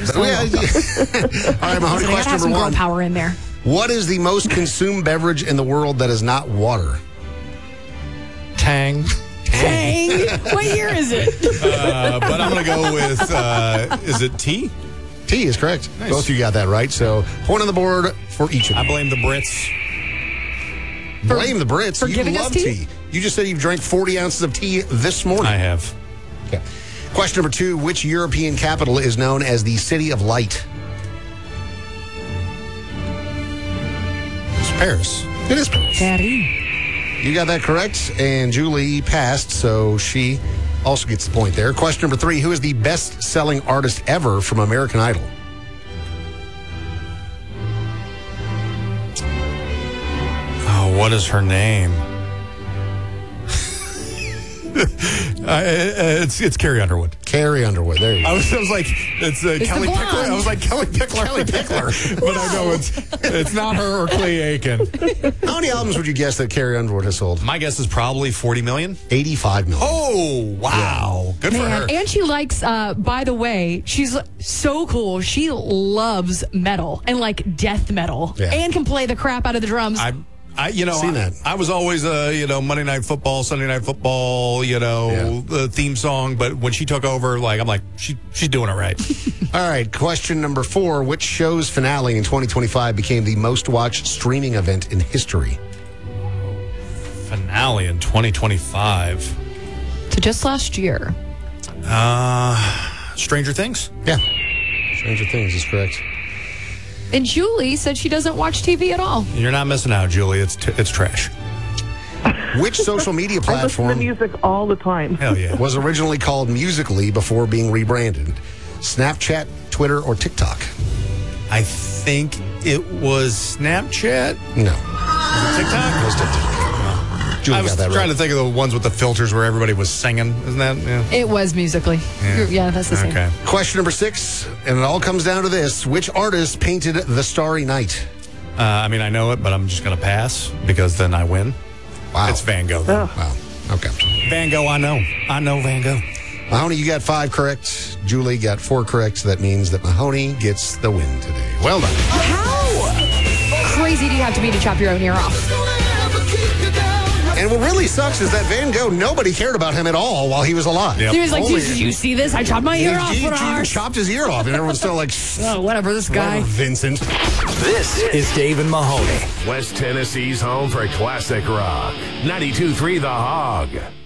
All right, Mahoney, So they gotta question have some number girl one. power in there. What is the most consumed beverage in the world that is not water? Tang. Dang! What year is it? But I'm going to go with, is it tea? Tea is correct. Nice. Both of you got that right. So point on the board for each of I you. blame the Brits. Blame the Brits. for You giving us love tea? You just said you've drank 40 ounces of tea this morning. I have. Okay. Question number two. Which European capital is known as the City of Light? It's Paris. It is Paris. Daddy. You got that correct, and Julie passed, so she also gets the point there. Question number three. Who is the best-selling artist ever from American Idol? Oh, what is her name? It's Carrie Underwood. Carrie Underwood. There you go. I was like, it's Kelly the Pickler. blonde. I was like, Kelly Pickler. Kelly Pickler. But I know it's not her or Clay Aiken. How many albums would you guess that Carrie Underwood has sold? My guess is probably 40 million. 85 million. Oh, wow. Good for her. Man, and she likes, by the way, she's so cool. She loves metal and like death metal and can play the crap out of the drums. Seen that. I was always Monday Night Football, Sunday Night Football, the theme song. But when she took over, I'm like, she's doing it right. All right, question number four. Which show's finale in 2025 became the most watched streaming event in history? Finale in 2025. So just last year. Stranger Things? Yeah. Stranger Things is correct. And Julie said she doesn't watch TV at all. You're not missing out, Julie. It's trash. Which social media I listen to platform music all the time. Hell yeah. was originally called Musical.ly before being rebranded? Snapchat, Twitter, or TikTok? I think it was Snapchat. No. TikTok? It was TikTok. Julie I was got that trying right. to think of the ones with the filters where everybody was singing. Isn't that? Yeah. It was Musically. Yeah, that's the same. Okay. Question number six, and it all comes down to this. Which artist painted The Starry Night? I know it, but I'm just going to pass because then I win. Wow. It's Van Gogh. Wow. Okay. Van Gogh, I know. I know Van Gogh. Mahoney, you got 5 correct. Julie got 4 correct. So that means that Mahoney gets the win today. Well done. How crazy do you have to be to chop your own ear off? And what really sucks is that Van Gogh, nobody cared about him at all while he was alive. Yep. He was like, Only- did you see this? I chopped my ear off. He What are- chopped his ear off, and everyone's still like, Oh, whatever, this guy. whatever, Vincent. This is Dave and Mahoney. West Tennessee's home for classic rock. 92.3 The Hog.